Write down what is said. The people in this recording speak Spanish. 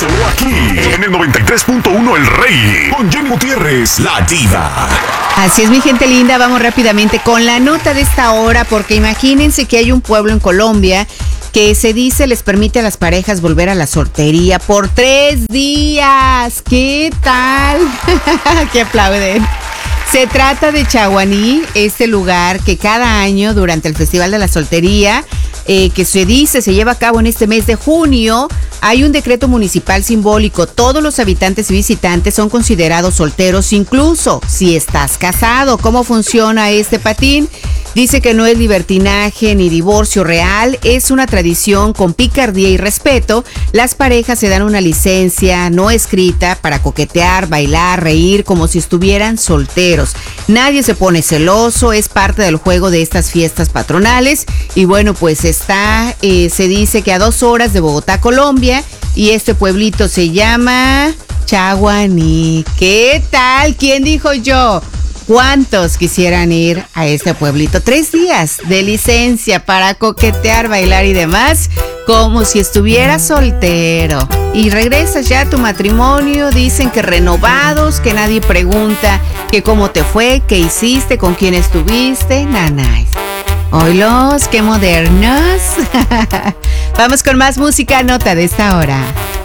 Solo aquí, en el 93.1 El Rey, con Jenny Gutiérrez, la diva. Así es, mi gente linda, vamos rápidamente con la nota de esta hora, porque imagínense que hay un pueblo en Colombia que se dice les permite a las parejas volver a la soltería por 3 días. ¿Qué tal? Que aplauden. Se trata de Chaguaní, este lugar que cada año durante el Festival de la Soltería, que se lleva a cabo en este mes de junio, hay un decreto municipal simbólico. Todos los habitantes y visitantes son considerados solteros, incluso si estás casado. ¿Cómo funciona este patín? Dice que no es libertinaje ni divorcio real, es una tradición con picardía y respeto. Las parejas se dan una licencia no escrita para coquetear, bailar, reír como si estuvieran solteros. Nadie se pone celoso, es parte del juego de estas fiestas patronales. Y bueno, pues se dice que a 2 horas de Bogotá, Colombia, y este pueblito se llama Chaguaní. ¿Qué tal? ¿Quién dijo yo? ¿Cuántos quisieran ir a este pueblito? 3 días de licencia para coquetear, bailar y demás, como si estuvieras soltero. Y regresas ya a tu matrimonio, dicen que renovados, que nadie pregunta que cómo te fue, qué hiciste, con quién estuviste. Nanay. Oilos, qué modernos. Vamos con más música, nota de esta hora.